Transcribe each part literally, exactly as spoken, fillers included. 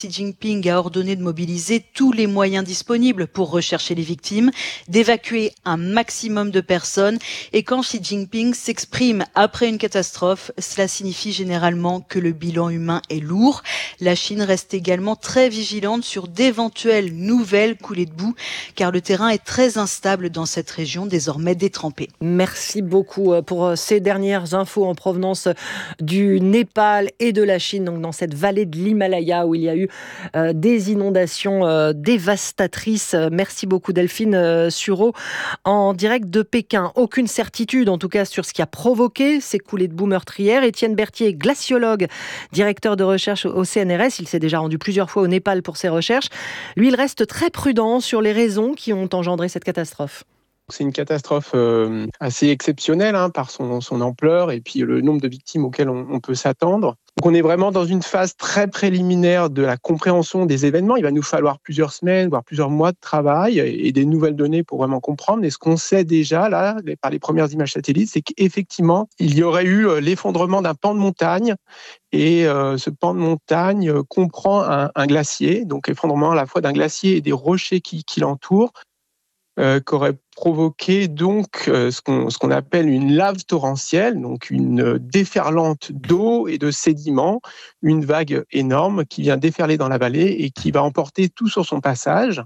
Xi Jinping a ordonné de mobiliser tous les moyens disponibles pour rechercher les victimes, d'évacuer un maximum de personnes. Et quand Xi Jinping s'exprime après une catastrophe, cela signifie généralement que le bilan humain est lourd. La Chine reste également très vigilante sur d'éventuelles nouvelles coulées de boue, car le terrain est très instable dans cette région désormais détrempée. Merci beaucoup pour ces dernières infos en provenance du Népal et de la Chine, donc dans cette vallée de l'Himalaya où il y a eu euh, des inondations euh, dévastatrices. Merci beaucoup Delphine euh, Sureau en direct de Pékin. Aucune certitude en tout cas sur ce qui a provoqué ces coulées de boue meurtrières. Étienne Berthier, glaciologue, directeur de recherche au C N R S, il s'est déjà rendu plusieurs fois au Népal pour ses recherches. Lui, il reste très prudent sur les raisons qui ont engendré cette catastrophe. C'est une catastrophe euh, assez exceptionnelle hein, par son, son ampleur et puis le nombre de victimes auxquelles on, on peut s'attendre. Donc on est vraiment dans une phase très préliminaire de la compréhension des événements. Il va nous falloir plusieurs semaines, voire plusieurs mois de travail et, et des nouvelles données pour vraiment comprendre. Mais ce qu'on sait déjà là, par les premières images satellites, c'est qu'effectivement, il y aurait eu l'effondrement d'un pan de montagne. Et euh, ce pan de montagne euh, comprend un, un glacier, donc effondrement à la fois d'un glacier et des rochers qui, qui l'entourent. Euh, qu'aurait provoqué donc euh, ce, qu'on, ce qu'on appelle une lave torrentielle, donc une déferlante d'eau et de sédiments, une vague énorme qui vient déferler dans la vallée et qui va emporter tout sur son passage,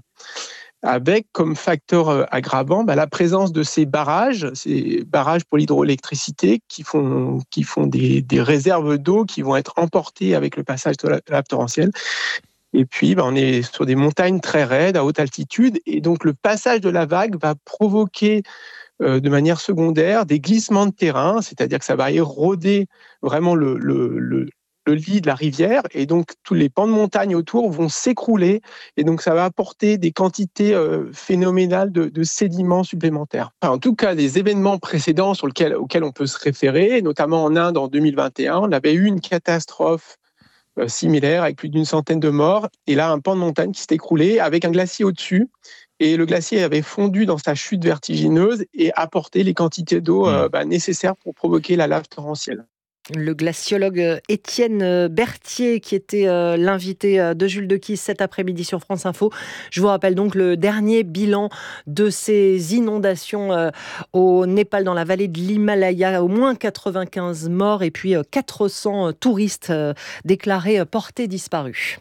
avec comme facteur aggravant bah, la présence de ces barrages, ces barrages pour l'hydroélectricité qui font, qui font des, des réserves d'eau qui vont être emportées avec le passage de la lave torrentielle. Et puis, ben, on est sur des montagnes très raides, à haute altitude. Et donc, le passage de la vague va provoquer euh, de manière secondaire des glissements de terrain, c'est-à-dire que ça va éroder vraiment le, le, le, le lit de la rivière. Et donc, tous les pans de montagne autour vont s'écrouler. Et donc, ça va apporter des quantités euh, phénoménales de, de sédiments supplémentaires. Enfin, en tout cas, des événements précédents sur lesquels, auxquels on peut se référer, notamment en Inde en deux mille vingt et un, on avait eu une catastrophe similaire avec plus d'une centaine de morts et là un pan de montagne qui s'est écroulé avec un glacier au-dessus et le glacier avait fondu dans sa chute vertigineuse et apporté les quantités d'eau euh, bah, nécessaires pour provoquer la lave torrentielle. Le glaciologue Étienne Berthier qui était euh, l'invité de Jules Dequisse cet après-midi sur France Info. Je vous rappelle donc le dernier bilan de ces inondations euh, au Népal dans la vallée de l'Himalaya. Au moins quatre-vingt-quinze morts et puis euh, quatre cents touristes euh, déclarés portés disparus.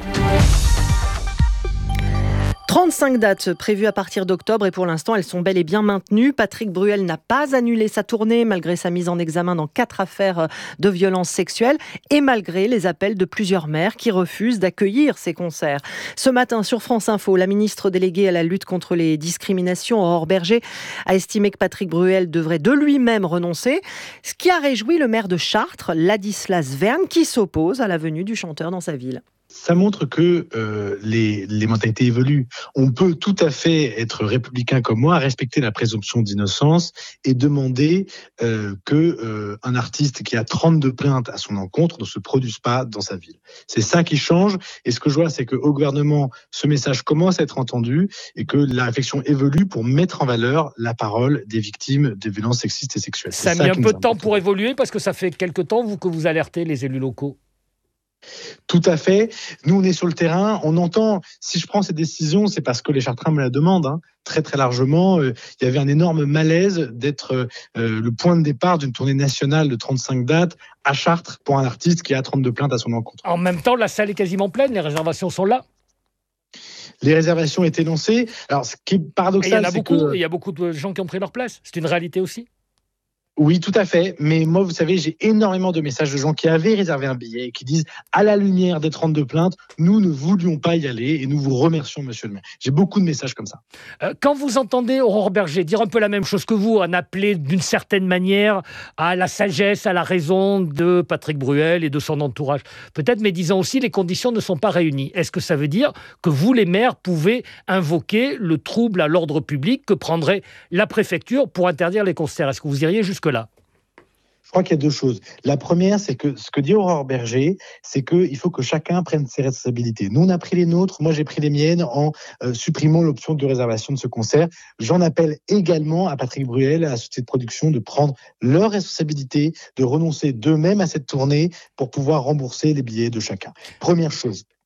trente-cinq dates prévues à partir d'octobre et pour l'instant, elles sont bel et bien maintenues. Patrick Bruel n'a pas annulé sa tournée malgré sa mise en examen dans quatre affaires de violences sexuelles et malgré les appels de plusieurs maires qui refusent d'accueillir ces concerts. Ce matin, sur France Info, la ministre déléguée à la lutte contre les discriminations, Aurore Bergé, a estimé que Patrick Bruel devrait de lui-même renoncer, ce qui a réjoui le maire de Chartres, Ladislas Verne, qui s'oppose à la venue du chanteur dans sa ville. Ça montre que euh, les, les mentalités évoluent. On peut tout à fait être républicain comme moi, respecter la présomption d'innocence et demander euh, que euh, un artiste qui a trente-deux plaintes à son encontre ne se produise pas dans sa ville. C'est ça qui change. Et ce que je vois, c'est qu'au gouvernement, ce message commence à être entendu et que la réflexion évolue pour mettre en valeur la parole des victimes de violences sexistes et sexuelles. Ça a mis un peu de temps pour évoluer parce que ça fait quelque temps vous, que vous alertez les élus locaux. Tout à fait. Nous, on est sur le terrain. On entend, si je prends cette décision, c'est parce que les Chartrains me la demandent, hein, très très largement. Euh, il y avait un énorme malaise d'être euh, le point de départ d'une tournée nationale de trente-cinq dates à Chartres pour un artiste qui a trente-deux plaintes à son encontre. En même temps, la salle est quasiment pleine, les réservations sont là. Les réservations étaient lancées. Alors, ce qui est paradoxal, il y en a c'est beaucoup, que... il y a beaucoup de gens qui ont pris leur place. C'est une réalité aussi. Oui, tout à fait. Mais moi, vous savez, j'ai énormément de messages de gens qui avaient réservé un billet et qui disent, à la lumière des trente-deux plaintes, nous ne voulions pas y aller et nous vous remercions, monsieur le maire. J'ai beaucoup de messages comme ça. Euh, quand vous entendez Aurore Bergé dire un peu la même chose que vous, en appeler d'une certaine manière à la sagesse, à la raison de Patrick Bruel et de son entourage, peut-être, mais disons aussi, les conditions ne sont pas réunies. Est-ce que ça veut dire que vous, les maires, pouvez invoquer le trouble à l'ordre public que prendrait la préfecture pour interdire les concerts? Est-ce que vous iriez jusque là? Je crois qu'il y a deux choses. La première, c'est que ce que dit Aurore Bergé, c'est qu'il faut que chacun prenne ses responsabilités. Nous, on a pris les nôtres, moi j'ai pris les miennes en euh, supprimant l'option de réservation de ce concert. J'en appelle également à Patrick Bruel, à la société de production, de prendre leurs responsabilités, de renoncer d'eux-mêmes à cette tournée pour pouvoir rembourser les billets de chacun. Première chose.